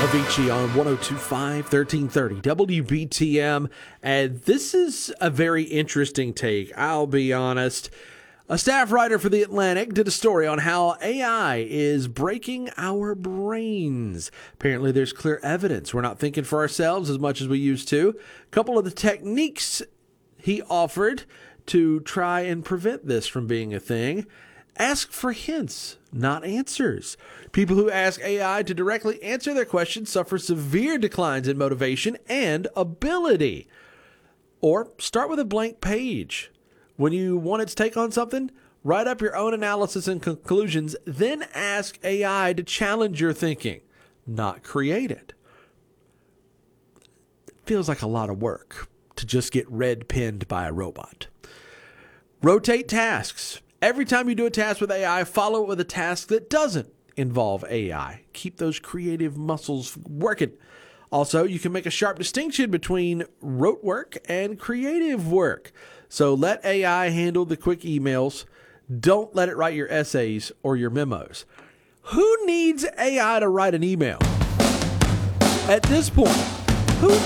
Avicii on 1025 1330 WBTM. And this is a very interesting take, I'll be honest. A staff writer for The Atlantic did a story on how AI is breaking our brains. Apparently, there's clear evidence we're not thinking for ourselves as much as we used to. A couple of the techniques he offered to try and prevent this from being a thing. Ask for hints, not answers. People who ask AI to directly answer their questions suffer severe declines in motivation and ability. Or start with a blank page. When you want its take on something, write up your own analysis and conclusions, then ask AI to challenge your thinking, not create it. It feels like a lot of work to just get red penned by a robot. Rotate tasks. Every time you do a task with AI, follow it with a task that doesn't involve AI. Keep those creative muscles working. Also, you can make a sharp distinction between rote work and creative work. So let AI handle the quick emails. Don't let it write your essays or your memos. Who needs AI to write an email? At this point,